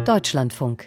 Deutschlandfunk.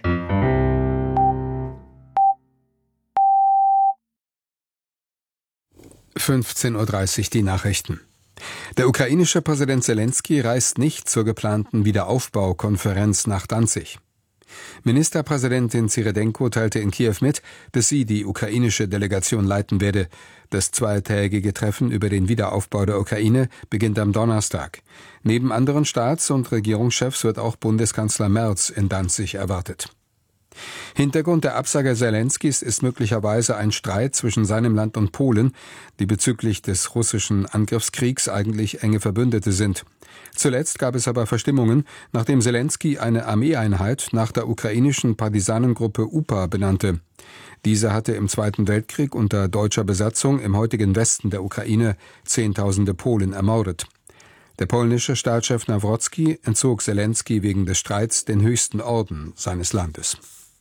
(15:30 Uhr) die Nachrichten. Der ukrainische Präsident Selenskyj reist nicht zur geplanten Wiederaufbaukonferenz nach Danzig. Ministerpräsidentin Syridenko teilte in Kiew mit, dass sie die ukrainische Delegation leiten werde. Das zweitägige Treffen über den Wiederaufbau der Ukraine beginnt am Donnerstag. Neben anderen Staats- und Regierungschefs wird auch Bundeskanzler Merz in Danzig erwartet. Hintergrund der Absage Selenskys ist möglicherweise ein Streit zwischen seinem Land und Polen, die bezüglich des russischen Angriffskriegs eigentlich enge Verbündete sind. Zuletzt gab es aber Verstimmungen, nachdem Selenskyj eine Armeeeinheit nach der ukrainischen Partisanengruppe UPA benannte. Diese hatte im Zweiten Weltkrieg unter deutscher Besatzung im heutigen Westen der Ukraine Zehntausende Polen ermordet. Der polnische Staatschef Nawrocki entzog Selenskyj wegen des Streits den höchsten Orden seines Landes.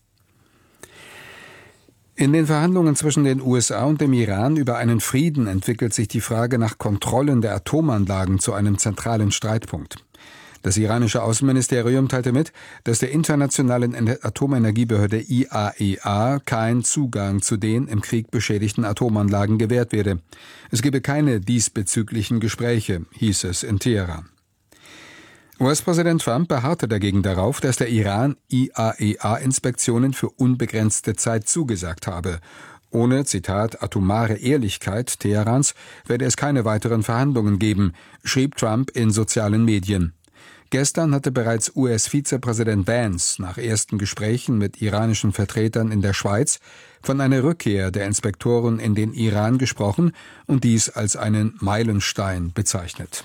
In den Verhandlungen zwischen den USA und dem Iran über einen Frieden entwickelt sich die Frage nach Kontrollen der Atomanlagen zu einem zentralen Streitpunkt. Das iranische Außenministerium teilte mit, dass der internationalen Atomenergiebehörde IAEA kein Zugang zu den im Krieg beschädigten Atomanlagen gewährt werde. Es gebe keine diesbezüglichen Gespräche, hieß es in Teheran. US-Präsident Trump beharrte dagegen darauf, dass der Iran IAEA-Inspektionen für unbegrenzte Zeit zugesagt habe. Ohne, Zitat, atomare Ehrlichkeit Teherans werde es keine weiteren Verhandlungen geben, schrieb Trump in sozialen Medien. Gestern hatte bereits US-Vizepräsident Vance nach ersten Gesprächen mit iranischen Vertretern in der Schweiz von einer Rückkehr der Inspektoren in den Iran gesprochen und dies als einen Meilenstein bezeichnet.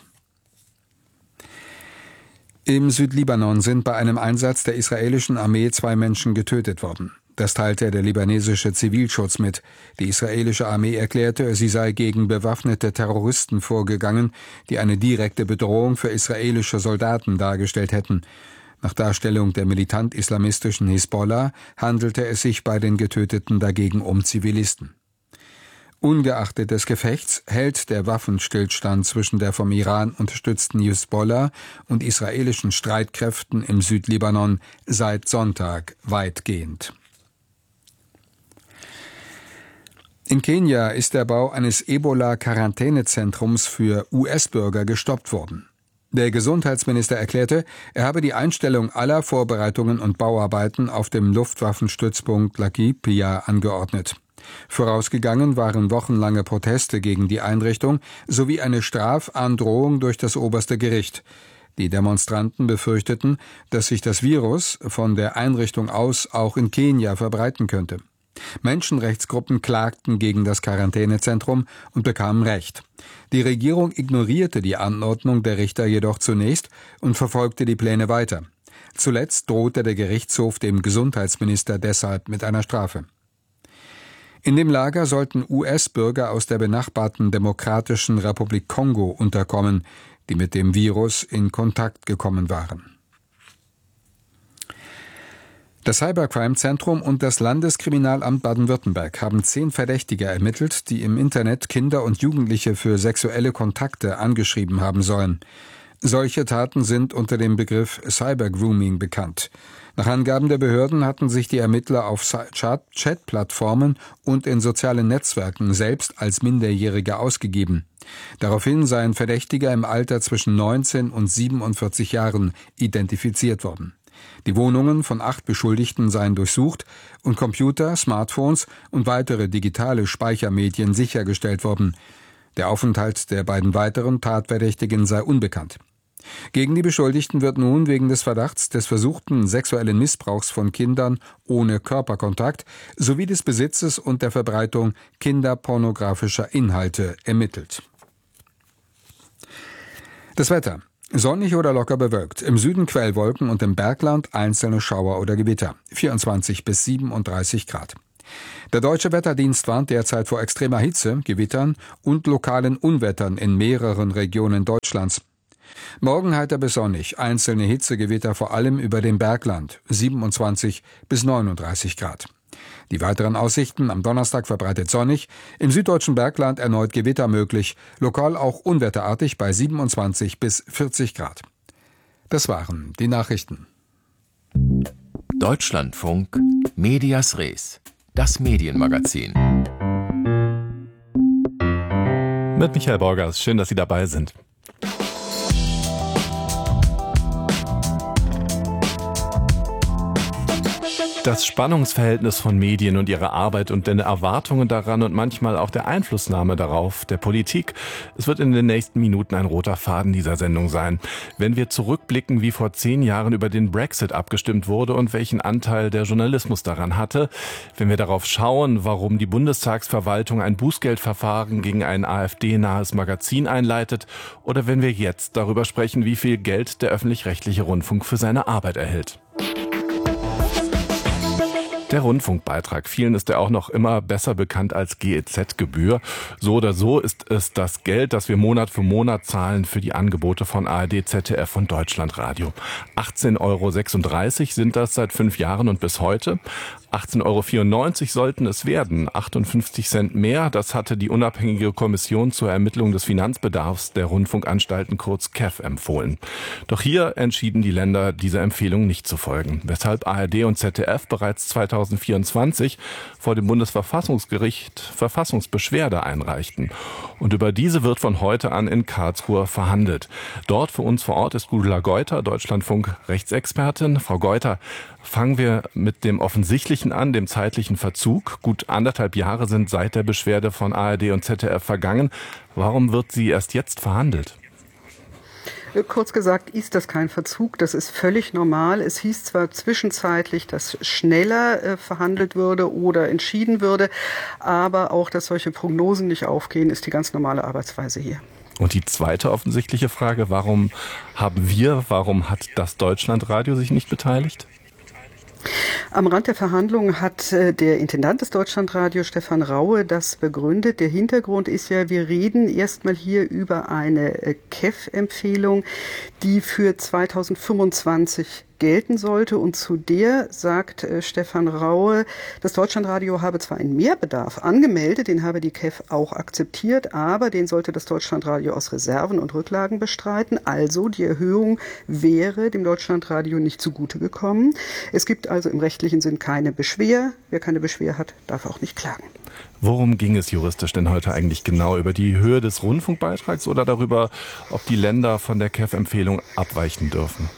Im Südlibanon sind bei einem Einsatz der israelischen Armee 2 Menschen getötet worden. Das teilte der libanesische Zivilschutz mit. Die israelische Armee erklärte, sie sei gegen bewaffnete Terroristen vorgegangen, die eine direkte Bedrohung für israelische Soldaten dargestellt hätten. Nach Darstellung der militant-islamistischen Hisbollah handelte es sich bei den Getöteten dagegen um Zivilisten. Ungeachtet des Gefechts hält der Waffenstillstand zwischen der vom Iran unterstützten Hisbollah und israelischen Streitkräften im Südlibanon seit Sonntag weitgehend. In Kenia ist der Bau eines Ebola-Quarantänezentrums für US-Bürger gestoppt worden. Der Gesundheitsminister erklärte, er habe die Einstellung aller Vorbereitungen und Bauarbeiten auf dem Luftwaffenstützpunkt Laikipia angeordnet. Vorausgegangen waren wochenlange Proteste gegen die Einrichtung sowie eine Strafandrohung durch das oberste Gericht. Die Demonstranten befürchteten, dass sich das Virus von der Einrichtung aus auch in Kenia verbreiten könnte. Menschenrechtsgruppen klagten gegen das Quarantänezentrum und bekamen Recht. Die Regierung ignorierte die Anordnung der Richter jedoch zunächst und verfolgte die Pläne weiter. Zuletzt drohte der Gerichtshof dem Gesundheitsminister deshalb mit einer Strafe. In dem Lager sollten US-Bürger aus der benachbarten Demokratischen Republik Kongo unterkommen, die mit dem Virus in Kontakt gekommen waren. Das Cybercrime-Zentrum und das Landeskriminalamt Baden-Württemberg haben 10 Verdächtige ermittelt, die im Internet Kinder und Jugendliche für sexuelle Kontakte angeschrieben haben sollen. Solche Taten sind unter dem Begriff Cybergrooming bekannt. Nach Angaben der Behörden hatten sich die Ermittler auf Chat-Plattformen und in sozialen Netzwerken selbst als Minderjährige ausgegeben. Daraufhin seien Verdächtige im Alter zwischen 19 und 47 Jahren identifiziert worden. Die Wohnungen von 8 Beschuldigten seien durchsucht und Computer, Smartphones und weitere digitale Speichermedien sichergestellt worden. Der Aufenthalt der beiden weiteren Tatverdächtigen sei unbekannt. Gegen die Beschuldigten wird nun wegen des Verdachts des versuchten sexuellen Missbrauchs von Kindern ohne Körperkontakt sowie des Besitzes und der Verbreitung kinderpornografischer Inhalte ermittelt. Das Wetter. Sonnig oder locker bewölkt. Im Süden Quellwolken und im Bergland einzelne Schauer oder Gewitter. 24 bis 37 Grad. Der Deutsche Wetterdienst warnt derzeit vor extremer Hitze, Gewittern und lokalen Unwettern in mehreren Regionen Deutschlands. Morgen heiter bis sonnig, einzelne Hitzegewitter vor allem über dem Bergland, 27 bis 39 Grad. Die weiteren Aussichten: am Donnerstag verbreitet sonnig, im süddeutschen Bergland erneut Gewitter möglich, lokal auch unwetterartig bei 27 bis 40 Grad. Das waren die Nachrichten. Deutschlandfunk Medias Res, das Medienmagazin. Mit Michael Borgers, schön, dass Sie dabei sind. Das Spannungsverhältnis von Medien und ihrer Arbeit und den Erwartungen daran und manchmal auch der Einflussnahme darauf der Politik, es wird in den nächsten Minuten ein roter Faden dieser Sendung sein. Wenn wir zurückblicken, wie vor 10 Jahren über den Brexit abgestimmt wurde und welchen Anteil der Journalismus daran hatte, wenn wir darauf schauen, warum die Bundestagsverwaltung ein Bußgeldverfahren gegen ein AfD-nahes Magazin einleitet, oder wenn wir jetzt darüber sprechen, wie viel Geld der öffentlich-rechtliche Rundfunk für seine Arbeit erhält. Der Rundfunkbeitrag, vielen ist er auch noch immer besser bekannt als GEZ-Gebühr. So oder so ist es das Geld, das wir Monat für Monat zahlen für die Angebote von ARD, ZDF und Deutschlandradio. 18,36 € sind das seit 5 Jahren und bis heute. 18,94 € sollten es werden, 58 Cent mehr. Das hatte die unabhängige Kommission zur Ermittlung des Finanzbedarfs der Rundfunkanstalten kurz KEF empfohlen. Doch hier entschieden die Länder, dieser Empfehlung nicht zu folgen, weshalb ARD und ZDF bereits 2024 vor dem Bundesverfassungsgericht Verfassungsbeschwerde einreichten. Und über diese wird von heute an in Karlsruhe verhandelt. Dort für uns vor Ort ist Gudula Geuter, Deutschlandfunk-Rechtsexpertin. Frau Geuter, fangen wir mit dem Offensichtlichen an, dem zeitlichen Verzug. Gut 1,5 Jahre sind seit der Beschwerde von ARD und ZDF vergangen. Warum wird sie erst jetzt verhandelt? Kurz gesagt ist das kein Verzug, das ist völlig normal. Es hieß zwar zwischenzeitlich, dass schneller verhandelt würde oder entschieden würde, aber auch, dass solche Prognosen nicht aufgehen, ist die ganz normale Arbeitsweise hier. Und die zweite offensichtliche Frage, warum hat das Deutschlandradio sich nicht beteiligt? Am Rand der Verhandlungen hat der Intendant des Deutschlandradios, Stefan Raue, das begründet. Der Hintergrund ist ja, wir reden erstmal hier über eine KEF-Empfehlung, die für 2025 gelten sollte. Und zu der sagt Stefan Raue, das Deutschlandradio habe zwar einen Mehrbedarf angemeldet, den habe die KEF auch akzeptiert, aber den sollte das Deutschlandradio aus Reserven und Rücklagen bestreiten. Also die Erhöhung wäre dem Deutschlandradio nicht zugute gekommen. Es gibt also im rechtlichen Sinn keine Beschwer. Wer keine Beschwer hat, darf auch nicht klagen. Worum ging es juristisch denn heute eigentlich genau? Über die Höhe des Rundfunkbeitrags oder darüber, ob die Länder von der KEF-Empfehlung abweichen dürfen?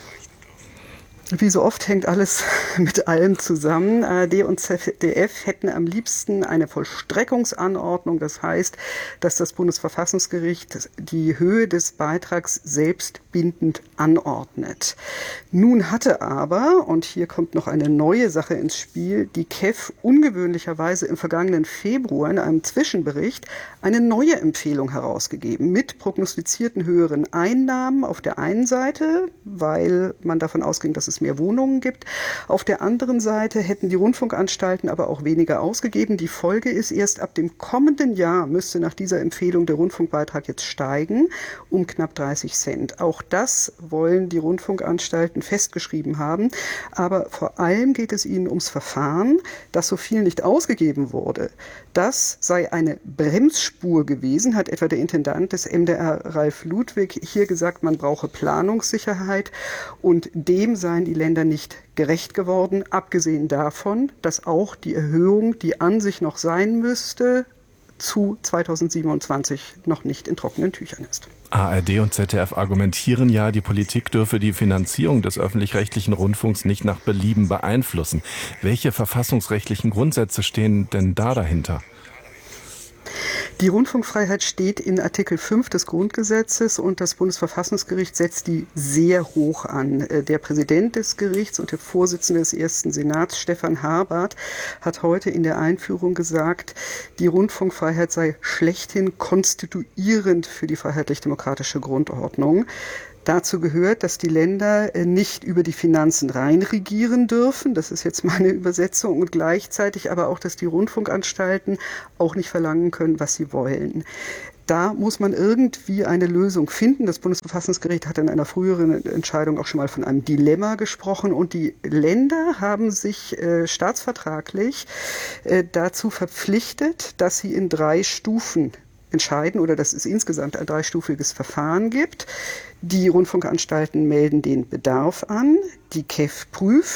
Wie so oft hängt alles mit allem zusammen. ARD und ZDF hätten am liebsten eine Vollstreckungsanordnung. Das heißt, dass das Bundesverfassungsgericht die Höhe des Beitrags selbst bindend anordnet. Nun hatte aber, und hier kommt noch eine neue Sache ins Spiel, die KEF ungewöhnlicherweise im vergangenen Februar in einem Zwischenbericht eine neue Empfehlung herausgegeben mit prognostizierten höheren Einnahmen auf der einen Seite, weil man davon ausging, dass es mehr Wohnungen gibt. Auf der anderen Seite hätten die Rundfunkanstalten aber auch weniger ausgegeben. Die Folge ist, erst ab dem kommenden Jahr müsste nach dieser Empfehlung der Rundfunkbeitrag jetzt steigen um knapp 30 Cent. Auch das wollen die Rundfunkanstalten festgeschrieben haben. Aber vor allem geht es ihnen ums Verfahren, dass so viel nicht ausgegeben wurde. Das sei eine Bremsspur gewesen, hat etwa der Intendant des MDR Ralf Ludwig hier gesagt, man brauche Planungssicherheit und dem seien die Länder nicht gerecht geworden, abgesehen davon, dass auch die Erhöhung, die an sich noch sein müsste, zu 2027 noch nicht in trockenen Tüchern ist. ARD und ZDF argumentieren ja, die Politik dürfe die Finanzierung des öffentlich-rechtlichen Rundfunks nicht nach Belieben beeinflussen. Welche verfassungsrechtlichen Grundsätze stehen denn da dahinter? Die Rundfunkfreiheit steht in Artikel 5 des Grundgesetzes und das Bundesverfassungsgericht setzt die sehr hoch an. Der Präsident des Gerichts und der Vorsitzende des ersten Senats, Stefan Habart, hat heute in der Einführung gesagt, die Rundfunkfreiheit sei schlechthin konstituierend für die freiheitlich-demokratische Grundordnung. Dazu gehört, dass die Länder nicht über die Finanzen reinregieren dürfen. Das ist jetzt meine Übersetzung. Und gleichzeitig aber auch, dass die Rundfunkanstalten auch nicht verlangen können, was sie wollen. Da muss man irgendwie eine Lösung finden. Das Bundesverfassungsgericht hat in einer früheren Entscheidung auch schon mal von einem Dilemma gesprochen. Und die Länder haben sich staatsvertraglich dazu verpflichtet, dass sie in 3 Stufen entscheiden oder dass es insgesamt ein 3-stufiges Verfahren gibt. Die Rundfunkanstalten melden den Bedarf an, die KEF prüft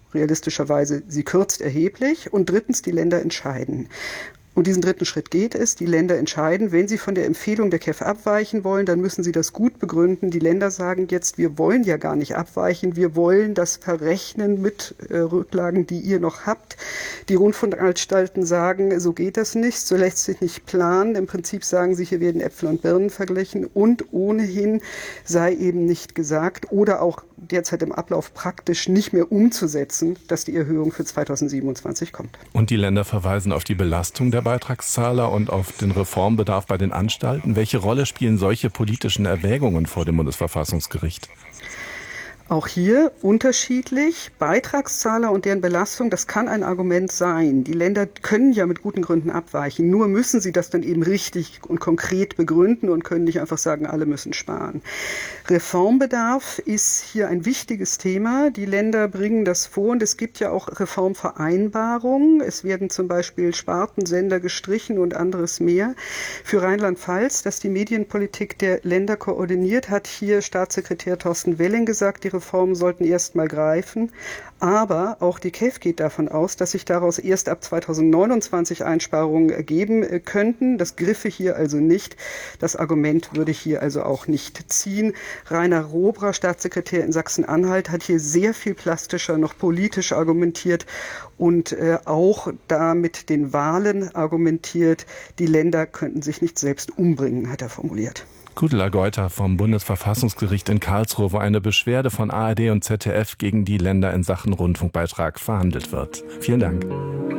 realistischerweise, sie kürzt erheblich. Und drittens, die Länder entscheiden. Und diesen dritten Schritt geht es. Die Länder entscheiden, wenn sie von der Empfehlung der KEF abweichen wollen, dann müssen sie das gut begründen. Die Länder sagen jetzt, wir wollen ja gar nicht abweichen, wir wollen das verrechnen mit Rücklagen, die ihr noch habt. Die Rundfunkanstalten sagen, so geht das nicht, so lässt sich nicht planen. Im Prinzip sagen sie, hier werden Äpfel und Birnen verglichen und ohnehin sei eben nicht gesagt oder auch derzeit im Ablauf praktisch nicht mehr umzusetzen, dass die Erhöhung für 2027 kommt. Und die Länder verweisen auf die Belastung der Beitragszahler und auf den Reformbedarf bei den Anstalten. Welche Rolle spielen solche politischen Erwägungen vor dem Bundesverfassungsgericht? Auch hier unterschiedlich. Beitragszahler und deren Belastung, das kann ein Argument sein. Die Länder können ja mit guten Gründen abweichen. Nur müssen sie das dann eben richtig und konkret begründen und können nicht einfach sagen, alle müssen sparen. Reformbedarf ist hier ein wichtiges Thema. Die Länder bringen das vor und es gibt ja auch Reformvereinbarungen. Es werden zum Beispiel Spartensender gestrichen und anderes mehr. Für Rheinland-Pfalz, das die Medienpolitik der Länder koordiniert, hat hier Staatssekretär Thorsten Welling gesagt, die Reformen sollten erst mal greifen. Aber auch die KEF geht davon aus, dass sich daraus erst ab 2029 Einsparungen ergeben könnten. Das griffe hier also nicht. Das Argument würde hier also auch nicht ziehen. Rainer Robrer, Staatssekretär in Sachsen-Anhalt, hat hier sehr viel plastischer noch politisch argumentiert und auch da mit den Wahlen argumentiert. Die Länder könnten sich nicht selbst umbringen, hat er formuliert. Gudula Geuter vom Bundesverfassungsgericht in Karlsruhe, wo eine Beschwerde von ARD und ZDF gegen die Länder in Sachen Rundfunkbeitrag verhandelt wird. Vielen Dank.